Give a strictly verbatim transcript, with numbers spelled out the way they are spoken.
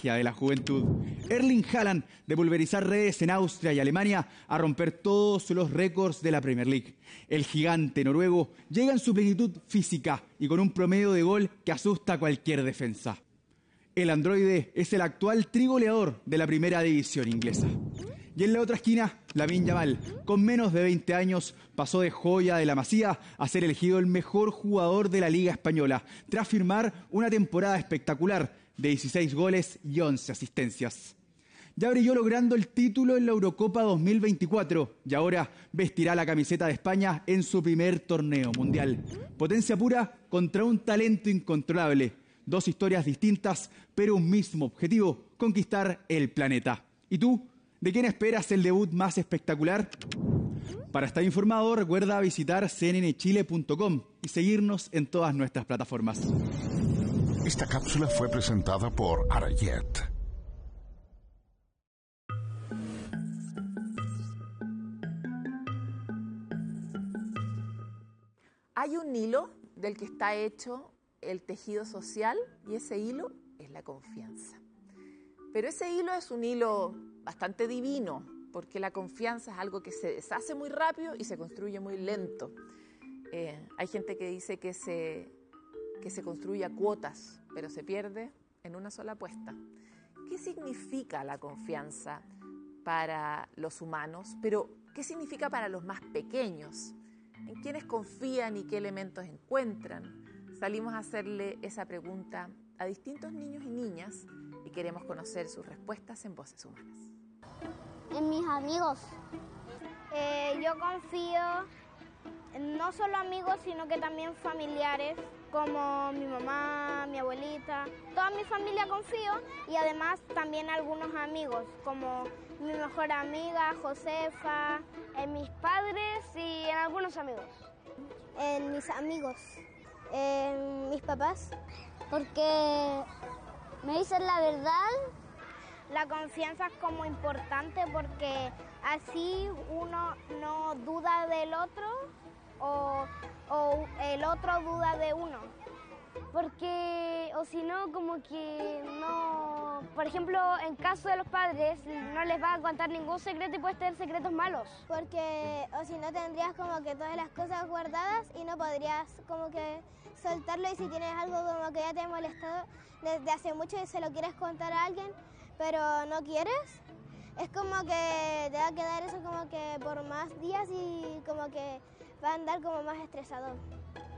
magia de la juventud. Erling Haaland de pulverizar redes en Austria y Alemania a romper todos los récords de la Premier League. El gigante noruego llega en su plenitud física y con un promedio de gol que asusta a cualquier defensa. El androide es el actual trigoleador de la primera división inglesa. Y en la otra esquina, Lamine Yamal, con menos de veinte años, pasó de joya de la Masía a ser elegido el mejor jugador de la Liga Española, tras firmar una temporada espectacular de dieciséis goles y once asistencias. Ya brilló logrando el título en la Eurocopa dos mil veinticuatro y ahora vestirá la camiseta de España en su primer torneo mundial. Potencia pura contra un talento incontrolable. Dos historias distintas, pero un mismo objetivo: conquistar el planeta. ¿Y tú? ¿De quién esperas el debut más espectacular? Para estar informado, recuerda visitar c n n chile punto com y seguirnos en todas nuestras plataformas. Esta cápsula fue presentada por Arayet. Hay un hilo del que está hecho el tejido social y ese hilo es la confianza. Pero ese hilo es un hilo bastante divino, porque la confianza es algo que se deshace muy rápido y se construye muy lento. Eh, hay gente que dice que se, que se construye a cuotas, pero se pierde en una sola apuesta. ¿Qué significa la confianza para los humanos? Pero, ¿qué significa para los más pequeños? ¿En quiénes confían y qué elementos encuentran? Salimos a hacerle esa pregunta a distintos niños y niñas y queremos conocer sus respuestas en Voces Humanas. En mis amigos. Eh, yo confío en no solo amigos, sino que también familiares, como mi mamá, mi abuelita. Toda mi familia confío y además también algunos amigos, como mi mejor amiga, Josefa, en mis padres y en algunos amigos. En mis amigos, en mis papás, porque me dicen la verdad. La confianza es como importante porque así uno no duda del otro o, o el otro duda de uno. Porque, o si no, como que no... Por ejemplo, en caso de los padres, no les va a contar ningún secreto y puedes tener secretos malos. Porque, o si no, tendrías como que todas las cosas guardadas y no podrías como que soltarlo. Y si tienes algo como que ya te ha molestado desde hace mucho y se lo quieres contar a alguien, pero no quieres, es como que te va a quedar eso como que por más días y como que va a andar como más estresado.